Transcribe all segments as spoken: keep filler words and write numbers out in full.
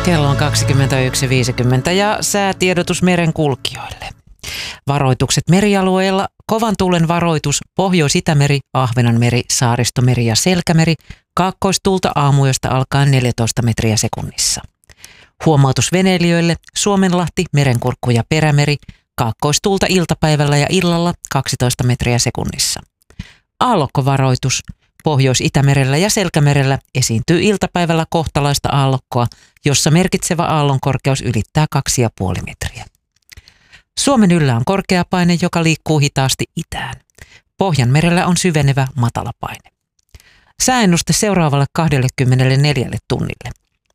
Kello on kaksikymmentäyksi viisikymmentä ja säätiedotus merenkulkijoille. Varoitukset merialueilla: kovan tuulen varoitus Pohjois-Itämeri, Ahvenanmeri, Saaristomeri ja Selkämeri, kaakkoistuulta aamuyöstä alkaen neljätoista metriä sekunnissa. Huomautus veneilijöille: Suomenlahti, Merenkurkku ja Perämeri, kaakkoistuulta iltapäivällä ja illalla kaksitoista metriä sekunnissa. Aallokkovaroitus: Pohjois-Itämerellä ja Selkämerellä esiintyy iltapäivällä kohtalaista aallokkoa, jossa merkitsevä aallonkorkeus ylittää kaksi pilkku viisi metriä. Suomen yllä on korkeapaine, joka liikkuu hitaasti itään. Pohjanmerellä on syvenevä matalapaine. Sääennuste seuraavalle kaksikymmentäneljä tunnille.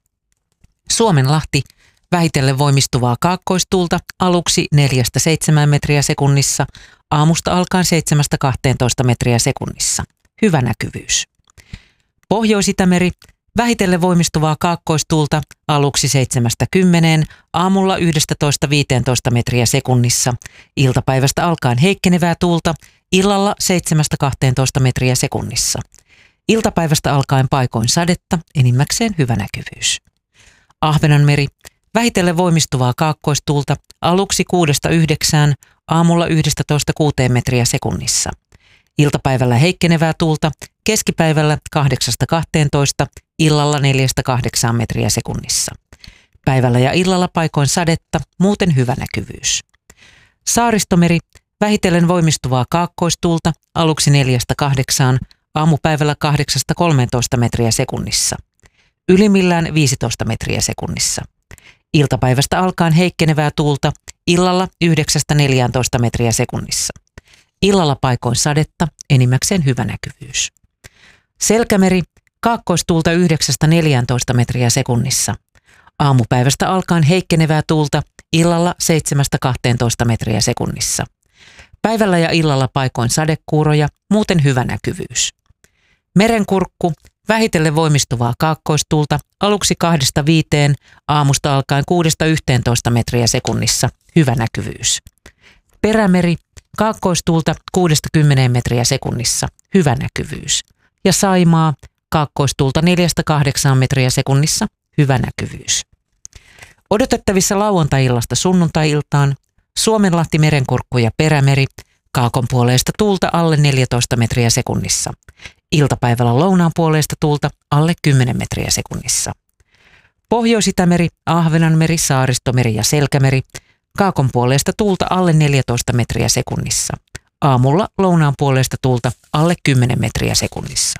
Suomenlahti: vähitellen voimistuvaa kaakkoistuulta, aluksi neljästä seitsemään metriä sekunnissa, aamusta alkaen seitsemästä kahteentoista metriä sekunnissa. Hyvä näkyvyys. Pohjois-Itämeri: vähitellen voimistuvaa kaakkoistuulta, aluksi seitsemästä kymmeneen, aamulla yksitoista viisitoista metriä sekunnissa, iltapäivästä alkaen heikkenevää tuulta, illalla seitsemästä kahteentoista metriä sekunnissa. Iltapäivästä alkaen paikoin sadetta, enimmäkseen hyvä näkyvyys. Ahvenanmeri: vähitellen voimistuvaa kaakkoistuulta, aluksi kuudesta yhdeksään, aamulla yksitoista kuuteen metriä sekunnissa. Iltapäivällä heikkenevää tuulta, keskipäivällä kahdeksasta kahteentoista, illalla neljästä kahdeksaan metriä sekunnissa. Päivällä ja illalla paikoin sadetta, muuten hyvä näkyvyys. Saaristomeri: vähitellen voimistuvaa kaakkoistuulta, aluksi neljästä kahdeksaan, aamupäivällä kahdeksasta kolmeentoista metriä sekunnissa. Ylimmillään viisitoista metriä sekunnissa. Iltapäivästä alkaen heikkenevää tuulta, illalla yhdeksästä neljääntoista metriä sekunnissa. Illalla paikoin sadetta, enimmäkseen hyvä näkyvyys. Selkämeri: kaakkoistuulta yhdeksästä neljääntoista metriä sekunnissa. Aamupäivästä alkaen heikkenevää tuulta, illalla seitsemästä kahteentoista metriä sekunnissa. Päivällä ja illalla paikoin sadekuuroja, muuten hyvä näkyvyys. Merenkurkku: vähitellen voimistuvaa kaakkoistuulta, aluksi kahdesta viiteen, aamusta alkaen kuudesta yhteentoista metriä sekunnissa, hyvä näkyvyys. Perämeri: kaakkoistuulta kuudesta kymmeneen metriä sekunnissa, hyvä näkyvyys. Ja Saimaa: kaakkoistuulta neljästä kahdeksaan metriä sekunnissa, hyvä näkyvyys. Odotettavissa lauantai-illasta sunnuntai-iltaan: Suomenlahti, Merenkurkku ja Perämeri, kaakon puoleista tuulta alle neljätoista metriä sekunnissa. Iltapäivällä lounaan puoleista tuulta alle kymmenen metriä sekunnissa. Pohjois-Itämeri, Ahvenanmeri, Saaristomeri ja Selkämeri, kaakon puoleista tuulta alle neljätoista metriä sekunnissa. Aamulla lounaan puoleista tuulta alle kymmenen metriä sekunnissa.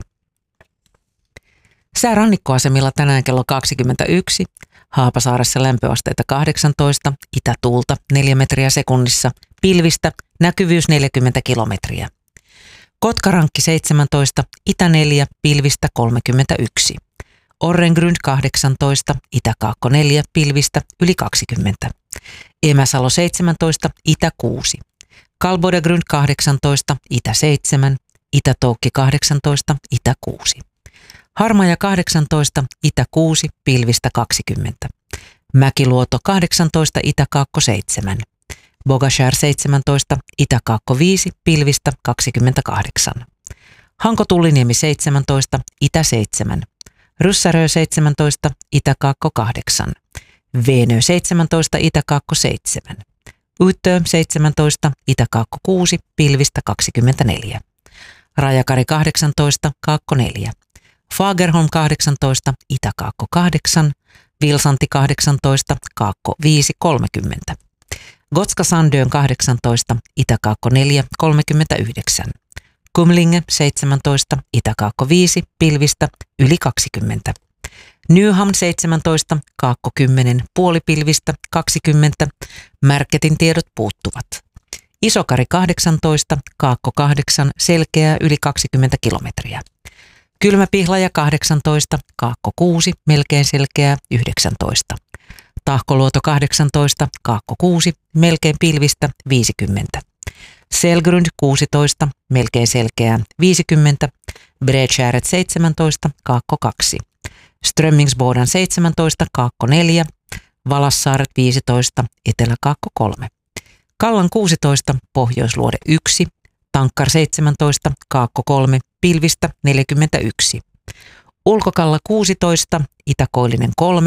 Sää rannikkoasemilla tänään kello kaksikymmentäyksi. Haapasaaressa lämpöasteita kahdeksantoista, itätuulta neljä metriä sekunnissa, pilvistä, näkyvyys neljäkymmentä kilometriä. Kotkarankki seitsemäntoista, itä neljä, pilvistä kolmekymmentäyksi. Orrengrund kahdeksantoista, itäkaakko neljä, pilvistä yli kaksikymmentä. Emäsalo seitsemäntoista, itä kuusi. Kalbodegrund kahdeksantoista, itä seitsemän, Itätoukki kahdeksantoista, itä kuusi. Harmaja kahdeksantoista, itä kuusi, pilvistä kaksikymmentä. Mäkiluoto kahdeksantoista, itäkaakko seitsemän. Bogashär seitsemäntoista, itäkaakko viisi, pilvistä kaksikymmentäkahdeksan. Hanko-Tulliniemi seitsemäntoista, itä seitsemän. Ryssärö seitsemäntoista, itäkaakko kahdeksan. Veenö seitsemäntoista, itäkaakko seitsemän. Uittö seitsemäntoista, itäkaakko kuusi, pilvistä kaksikymmentäneljä. Rajakari kahdeksantoista, kaakko neljä. Fagerholm kahdeksantoista, itäkaakko kahdeksan. Vilsanti kahdeksantoista, kaakko viisi, kolmekymmentä. Gotska Sandön kahdeksantoista, itäkaakko neljä, kolmekymmentäyhdeksän. Kumlinge seitsemäntoista, itäkaakko viisi, pilvistä yli kaksikymmentä. Nyhamn seitsemäntoista, kaakko kymmenen, puolipilvistä kaksikymmentä. Märketin tiedot puuttuvat. Isokari kahdeksantoista, kaakko kahdeksan, selkeää yli kaksikymmentä kilometriä. Kylmäpihlaja kahdeksantoista, kaakko kuusi, melkein selkeää yhdeksäntoista. Tahkoluoto kahdeksantoista, kaakko kuusi, melkein pilvistä viisikymmentä. Selgrund kuusitoista, melkein selkeää viisikymmentä. Bredskäret seitsemäntoista, kaakko kaksi. Strömmingsbodan seitsemäntoista, kaakko neljä. Valassaaret viisitoista, eteläkaakko kolme. Kallan kuusitoista, pohjoisluode yksi. Tankkar seitsemäntoista, kaakko kolme, pilvistä neljäkymmentäyksi. Ulkokalla kuusitoista, itäkoillinen kolme.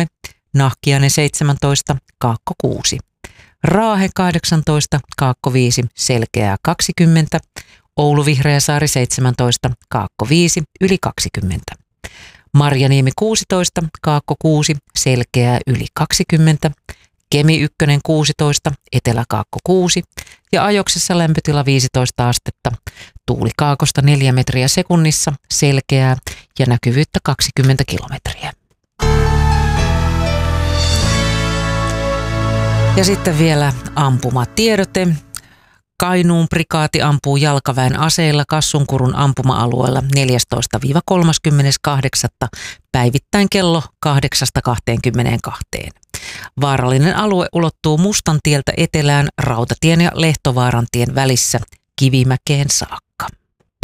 Nahkiainen seitsemäntoista, Kaakko kuusi. Raahe kahdeksantoista, Kaakko viisi, Selkeää kaksikymmentä. Oulu Vihreäsaari seitsemäntoista, Kaakko viisi, yli kaksikymmentä. Marjaniemi kuusitoista, Kaakko kuusi, Selkeää yli kaksikymmentä. Kemi ykkönen kuusitoista, Etelä-Kaakko kuusi ja Ajoksessa lämpötila viisitoista astetta. Tuuli kaakosta neljä metriä sekunnissa, Selkeää ja näkyvyyttä kaksikymmentä kilometriä. Ja sitten vielä ampumatiedote. Kainuun prikaati ampuu jalkaväen aseilla Kassunkurun ampuma-alueella neljästoista kolmaskymmeneskahdeksas päivittäin kello kahdeksasta kahteenkymmeneenkahteen. Vaarallinen alue ulottuu Mustantieltä etelään Rautatien ja Lehtovaarantien välissä Kivimäkeen saakka.